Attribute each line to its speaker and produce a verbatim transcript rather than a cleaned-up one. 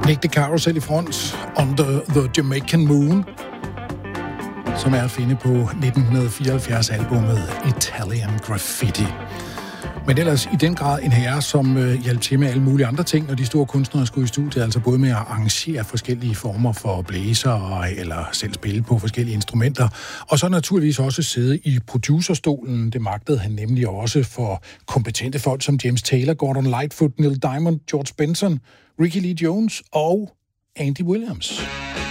Speaker 1: Nick DeCaro i front, Under the Jamaican Moon, som er at finde på nitten fireoghalvfjerds albumet Italian Graffiti. Men ellers i den grad en herre, som øh, hjalp til med alle mulige andre ting, når de store kunstnere skulle i studiet, altså både med at arrangere forskellige former for blæser eller selv spille på forskellige instrumenter, og så naturligvis også sidde i producerstolen. Det magtede han nemlig også for kompetente folk som James Taylor, Gordon Lightfoot, Neil Diamond, George Benson, Ricky Lee Jones og Andy Williams.